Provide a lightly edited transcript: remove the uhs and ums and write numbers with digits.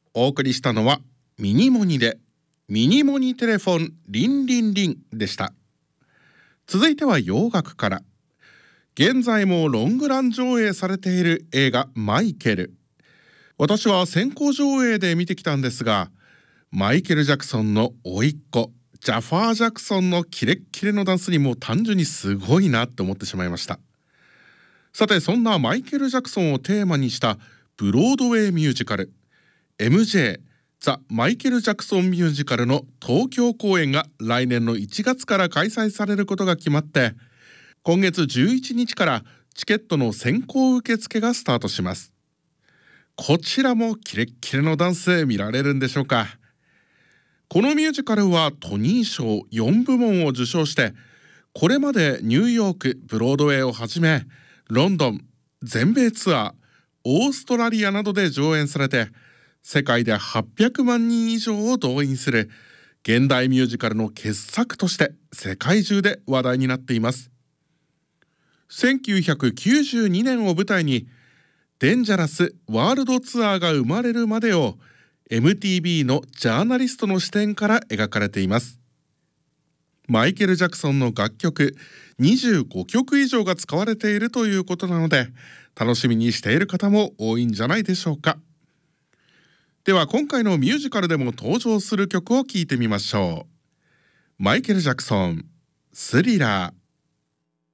お送りしたのはミニモニでミニモニテレフォンリンリンリンでした。続いては洋楽から。現在もロングラン上映されている映画マイケル。私は先行上映で見てきたんですが、マイケル・ジャクソンの甥っ子ジャファー・ジャクソンのキレッキレのダンスにも単純にすごいなって思ってしまいました。さて、そんなマイケル・ジャクソンをテーマにしたブロードウェイミュージカル MJ ザ・マイケル・ジャクソンミュージカルの東京公演が来年の1月から開催されることが決まって、今月11日からチケットの先行受付がスタートします。こちらもキレッキレのダンス見られるんでしょうか。このミュージカルはトニー賞4部門を受賞して、これまでニューヨーク、ブロードウェイをはじめロンドン、全米ツアー、オーストラリアなどで上演されて、世界で800万人以上を動員する現代ミュージカルの傑作として世界中で話題になっています。1992年を舞台にデンジャラスワールドツアーが生まれるまでを MTV のジャーナリストの視点から描かれています。マイケル・ジャクソンの楽曲25曲以上が使われているということなので、楽しみにしている方も多いんじゃないでしょうか。では今回のミュージカルでも登場する曲を聴いてみましょう。マイケル・ジャクソン、スリラー。